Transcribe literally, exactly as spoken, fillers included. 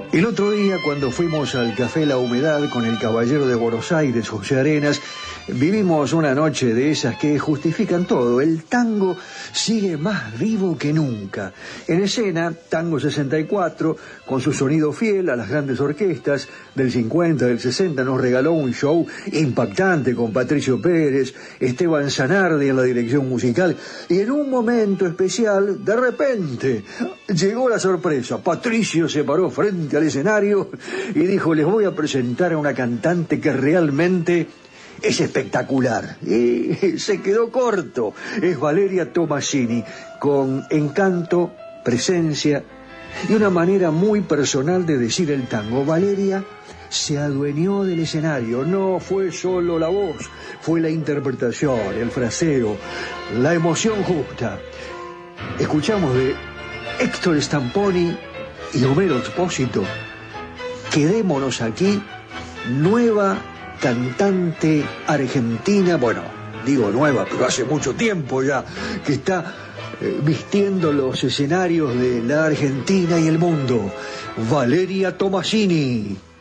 El otro día, cuando fuimos al Café La Humedad con el caballero de Buenos Aires, José Arenas, vivimos una noche de esas que justifican todo. El tango sigue más vivo que nunca. En escena, Tango sesenta y cuatro, con su sonido fiel a las grandes orquestas del cincuenta, del sesenta, nos regaló un show impactante con Patricio Pérez, Esteban Zanardi en la dirección musical, y en un momento especial, de repente, llegó la sorpresa. Patricio se paró frente al escenario y dijo: les voy a presentar a una cantante que realmente es espectacular. Y se quedó corto. Es Valeria Tomasini, con encanto, presencia y una manera muy personal de decir el tango. Valeria se adueñó del escenario. No fue solo la voz, fue la interpretación, el fraseo, la emoción justa. Escuchamos de Héctor Stamponi y Homero Expósito, Quedémonos aquí, nueva cantante argentina, bueno, digo nueva, pero hace mucho tiempo ya que está eh, vistiendo los escenarios de la Argentina y el mundo. Valeria Tomasini.